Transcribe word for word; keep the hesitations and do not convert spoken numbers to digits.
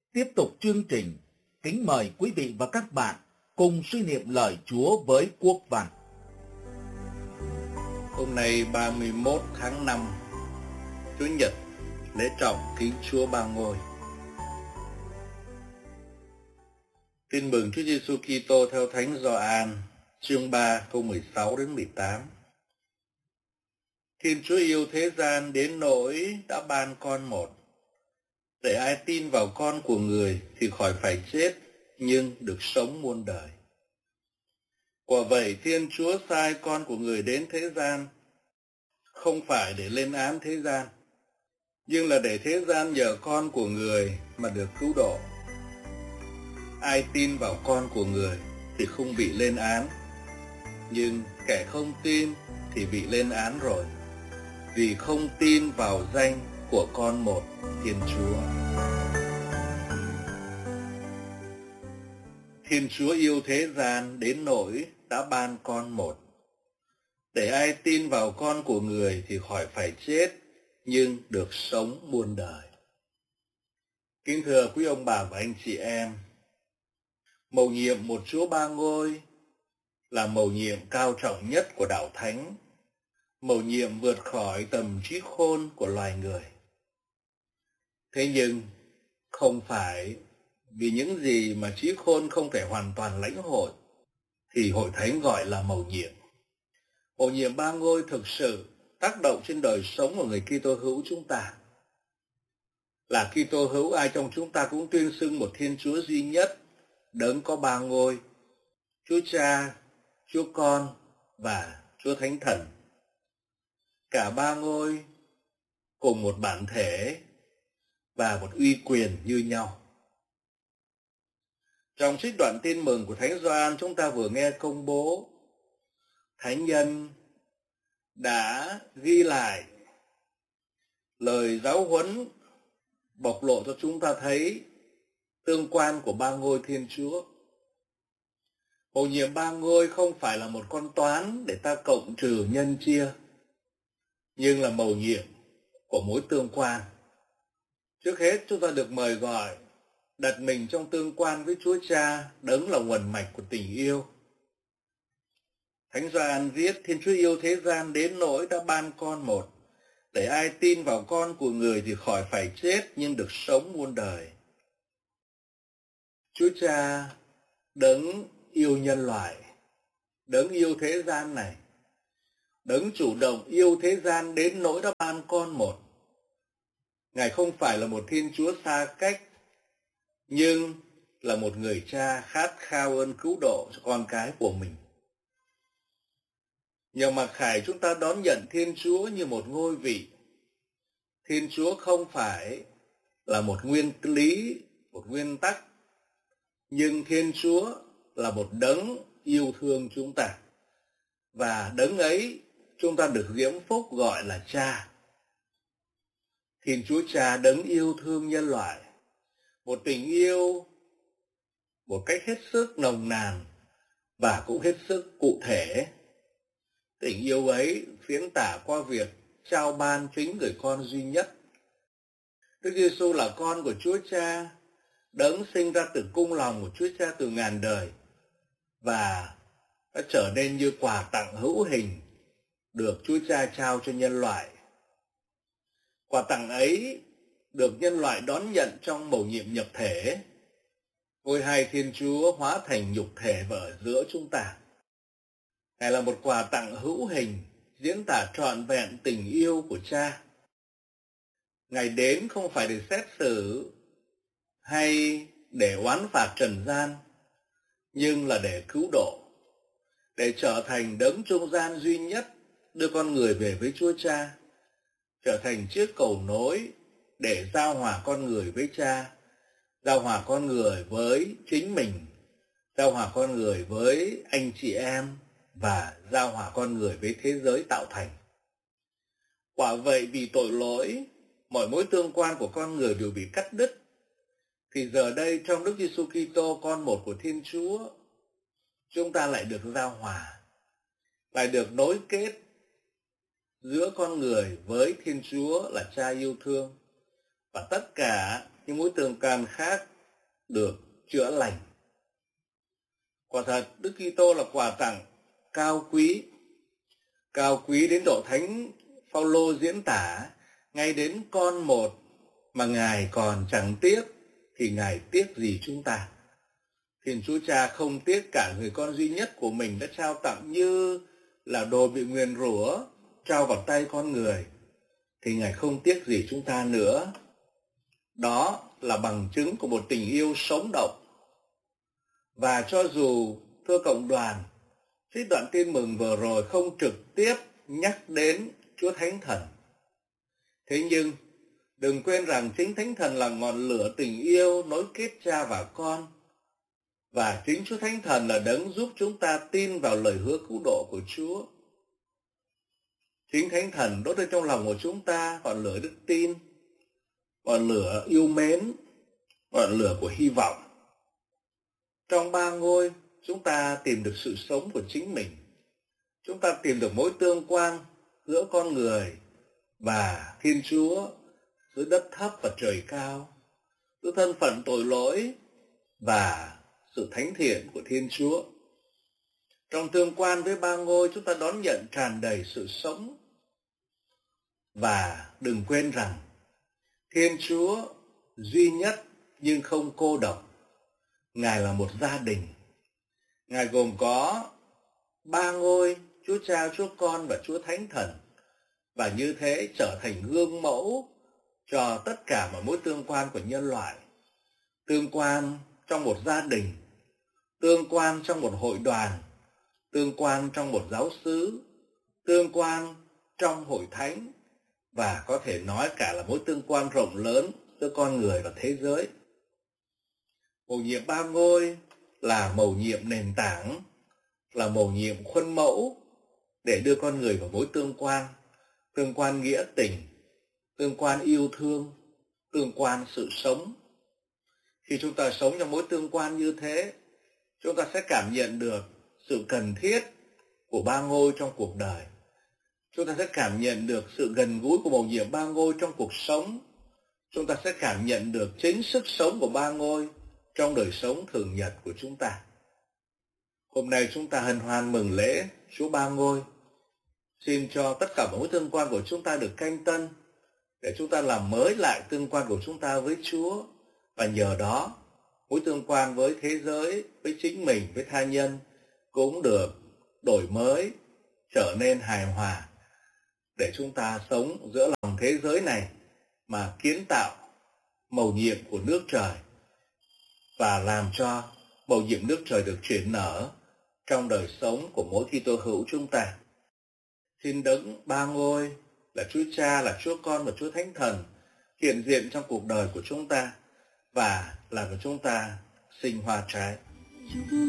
Tiếp tục chương trình, kính mời quý vị và các bạn cùng suy niệm lời Chúa với Quốc Văn. Hôm nay ba mươi mốt tháng năm, Chủ nhật, lễ trọng Kính Chúa Ba Ngôi. Tin mừng Chúa Giêsu Kitô theo Thánh Gioan, chương ba câu mười sáu đến mười tám. Thiên Chúa yêu thế gian đến nỗi đã ban con một, để ai tin vào con của người thì khỏi phải chết, nhưng được sống muôn đời. Quả vậy Thiên Chúa sai con của người đến thế gian, không phải để lên án thế gian, nhưng là để thế gian nhờ con của người mà được cứu độ. Ai tin vào con của người thì không bị lên án, nhưng kẻ không tin thì bị lên án rồi, vì không tin vào danh của con một Thiên Chúa. Thiên Chúa yêu thế gian đến nỗi đã ban con một, để ai tin vào con của người thì khỏi phải chết, nhưng được sống muôn đời. Kính thưa quý ông bà và anh chị em, mầu nhiệm một Chúa Ba Ngôi là mầu nhiệm cao trọng nhất của Đạo Thánh, mầu nhiệm vượt khỏi tầm trí khôn của loài người. Thế nhưng không phải vì những gì mà trí khôn không thể hoàn toàn lãnh hội thì Hội Thánh gọi là mầu nhiệm. Mầu nhiệm Ba Ngôi thực sự tác động trên đời sống của người Kitô hữu chúng ta. Là Kitô hữu, ai trong chúng ta cũng tuyên xưng một Thiên Chúa duy nhất, đấng có ba ngôi: Chúa Cha, Chúa Con và Chúa Thánh Thần. Cả ba ngôi cùng một bản thể và một uy quyền như nhau. Trong trích đoạn tin mừng của Thánh Gioan, chúng ta vừa nghe công bố Thánh nhân đã ghi lại lời giáo huấn bộc lộ cho chúng ta thấy tương quan của ba ngôi Thiên Chúa. Mầu nhiệm ba ngôi không phải là một con toán để ta cộng trừ nhân chia, nhưng là mầu nhiệm của mối tương quan. Trước hết chúng ta được mời gọi đặt mình trong tương quan với Chúa Cha, đấng là nguồn mạch của tình yêu. Thánh Gioan viết: Thiên Chúa yêu thế gian đến nỗi đã ban con một, để ai tin vào con của người thì khỏi phải chết, nhưng được sống muôn đời. Chúa Cha đấng yêu nhân loại, đấng yêu thế gian này, đấng chủ động yêu thế gian đến nỗi đã ban con một. Ngài không phải là một Thiên Chúa xa cách, nhưng là một người cha khát khao ơn cứu độ cho con cái của mình. Nhờ mặc khải chúng ta đón nhận Thiên Chúa như một ngôi vị. Thiên Chúa không phải là một nguyên lý, một nguyên tắc, nhưng Thiên Chúa là một đấng yêu thương chúng ta. Và đấng ấy chúng ta được diễm phúc gọi là Cha. Thiên Chúa Cha đấng yêu thương nhân loại, một tình yêu một cách hết sức nồng nàn và cũng hết sức cụ thể. Tình yêu ấy diễn tả qua việc trao ban chính người con duy nhất. Đức Giêsu là con của Chúa Cha, đấng sinh ra từ cung lòng của Chúa Cha từ ngàn đời và đã trở nên như quà tặng hữu hình được Chúa Cha trao cho nhân loại. Quà tặng ấy được nhân loại đón nhận trong mầu nhiệm nhập thể. Ngôi hai Thiên Chúa hóa thành nhục thể và ở giữa chúng ta. Ngài là một quà tặng hữu hình diễn tả trọn vẹn tình yêu của Cha. Ngài đến không phải để xét xử hay để oán phạt trần gian, nhưng là để cứu độ, để trở thành đấng trung gian duy nhất đưa con người về với Chúa Cha, trở thành chiếc cầu nối để giao hòa con người với Cha, giao hòa con người với chính mình, giao hòa con người với anh chị em và giao hòa con người với thế giới tạo thành. Quả vậy vì tội lỗi, mọi mối tương quan của con người đều bị cắt đứt, thì giờ đây trong Đức Giêsu Kitô, con một của Thiên Chúa, chúng ta lại được giao hòa, lại được nối kết giữa con người với Thiên Chúa là Cha yêu thương, và tất cả những mối tương quan khác được chữa lành. Quả thật, Đức Kitô là quà tặng cao quý, cao quý đến độ Thánh Phaolô diễn tả, ngay đến con một mà Ngài còn chẳng tiếc, thì Ngài tiếc gì chúng ta? Thiên Chúa Cha không tiếc cả người con duy nhất của mình đã trao tặng như là đồ bị nguyền rủa trao vào tay con người, thì Ngài không tiếc gì chúng ta nữa. Đó là bằng chứng của một tình yêu sống động. Và cho dù, thưa cộng đoàn, trích đoạn tin mừng vừa rồi không trực tiếp nhắc đến Chúa Thánh Thần, thế nhưng đừng quên rằng chính Thánh Thần là ngọn lửa tình yêu nối kết cha và con. Và chính Chúa Thánh Thần là đấng giúp chúng ta tin vào lời hứa cứu độ của Chúa. Chính Thánh Thần đốt lên trong lòng của chúng ta ngọn lửa đức tin, ngọn lửa yêu mến, ngọn lửa của hy vọng. Trong ba ngôi, chúng ta tìm được sự sống của chính mình. Chúng ta tìm được mối tương quan giữa con người và Thiên Chúa, giữa đất thấp và trời cao, giữa thân phận tội lỗi và sự thánh thiện của Thiên Chúa. Trong tương quan với ba ngôi, chúng ta đón nhận tràn đầy sự sống. Và đừng quên rằng Thiên Chúa duy nhất nhưng không cô độc. Ngài là một gia đình. Ngài gồm có ba ngôi, Chúa Cha, Chúa Con và Chúa Thánh Thần. Và như thế trở thành gương mẫu cho tất cả mọi mối tương quan của nhân loại. Tương quan trong một gia đình, tương quan trong một hội đoàn, tương quan trong một giáo xứ, tương quan trong hội thánh, và có thể nói cả là mối tương quan rộng lớn giữa con người và thế giới. Mầu nhiệm ba ngôi là mầu nhiệm nền tảng, là mầu nhiệm khuôn mẫu để đưa con người vào mối tương quan, tương quan nghĩa tình, tương quan yêu thương, tương quan sự sống. Khi chúng ta sống trong mối tương quan như thế, chúng ta sẽ cảm nhận được sự cần thiết của ba ngôi trong cuộc đời. Chúng ta sẽ cảm nhận được sự gần gũi của mầu nhiệm ba ngôi trong cuộc sống. Chúng ta sẽ cảm nhận được chính sức sống của ba ngôi trong đời sống thường nhật của chúng ta. Hôm nay chúng ta hân hoan mừng lễ Chúa Ba Ngôi. Xin cho tất cả mối tương quan của chúng ta được canh tân, để chúng ta làm mới lại tương quan của chúng ta với Chúa. Và nhờ đó, mối tương quan với thế giới, với chính mình, với tha nhân cũng được đổi mới, trở nên hài hòa, để chúng ta sống giữa lòng thế giới này mà kiến tạo mầu nhiệm của nước trời, và làm cho mầu nhiệm nước trời được chuyển nở trong đời sống của mỗi Kitô hữu chúng ta. Xin đấng ba ngôi là Chúa Cha, là Chúa Con và Chúa Thánh Thần hiện diện trong cuộc đời của chúng ta và làm cho chúng ta sinh hoa trái.